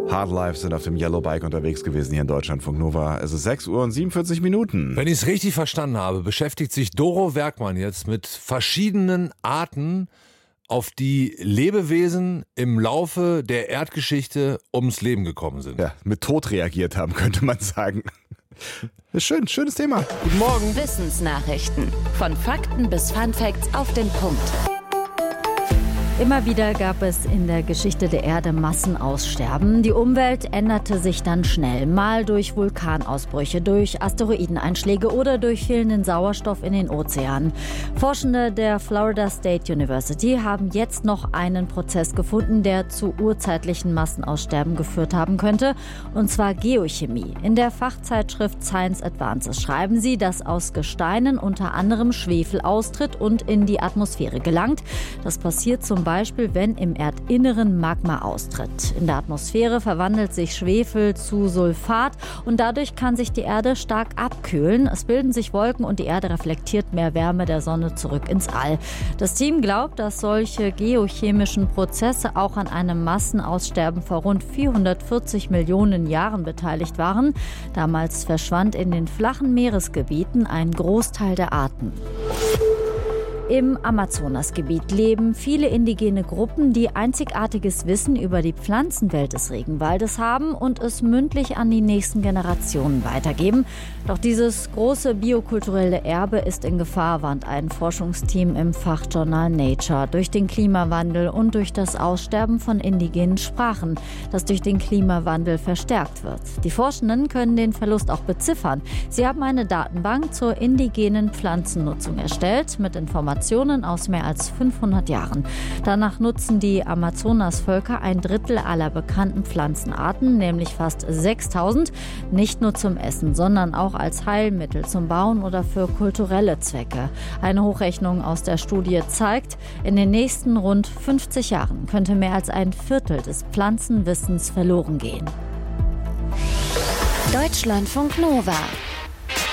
Hardlife sind auf dem Yellow Bike unterwegs gewesen hier in Deutschlandfunk Nova. Es ist 6 Uhr und 47 Minuten. Wenn ich es richtig verstanden habe, beschäftigt sich Doro Werkmann jetzt mit verschiedenen Arten, auf die Lebewesen im Laufe der Erdgeschichte ums Leben gekommen sind. Ja, mit Tod reagiert haben, könnte man sagen. Ist schön, schönes Thema. Guten Morgen. Wissensnachrichten. Von Fakten bis Funfacts auf den Punkt. Immer wieder gab es in der Geschichte der Erde Massenaussterben. Die Umwelt änderte sich dann schnell, mal durch Vulkanausbrüche, durch Asteroideneinschläge oder durch fehlenden Sauerstoff in den Ozeanen. Forschende der Florida State University haben jetzt noch einen Prozess gefunden, der zu urzeitlichen Massenaussterben geführt haben könnte, und zwar Geochemie. In der Fachzeitschrift Science Advances schreiben sie, dass aus Gesteinen unter anderem Schwefel austritt und in die Atmosphäre gelangt. Das passiert zum Beispiel, wenn im Erdinneren Magma austritt. In der Atmosphäre verwandelt sich Schwefel zu Sulfat und dadurch kann sich die Erde stark abkühlen. Es bilden sich Wolken und die Erde reflektiert mehr Wärme der Sonne zurück ins All. Das Team glaubt, dass solche geochemischen Prozesse auch an einem Massenaussterben vor rund 440 Millionen Jahren beteiligt waren. Damals verschwand in den flachen Meeresgebieten ein Großteil der Arten. Im Amazonasgebiet leben viele indigene Gruppen, die einzigartiges Wissen über die Pflanzenwelt des Regenwaldes haben und es mündlich an die nächsten Generationen weitergeben. Doch dieses große biokulturelle Erbe ist in Gefahr, warnt ein Forschungsteam im Fachjournal Nature. Durch den Klimawandel und durch das Aussterben von indigenen Sprachen, das durch den Klimawandel verstärkt wird. Die Forschenden können den Verlust auch beziffern. Sie haben eine Datenbank zur indigenen Pflanzennutzung erstellt mit Informationen aus mehr als 500 Jahren. Danach nutzen die Amazonasvölker ein Drittel aller bekannten Pflanzenarten, nämlich fast 6000, nicht nur zum Essen, sondern auch als Heilmittel zum Bauen oder für kulturelle Zwecke. Eine Hochrechnung aus der Studie zeigt, in den nächsten rund 50 Jahren könnte mehr als ein Viertel des Pflanzenwissens verloren gehen. Deutschlandfunk Nova.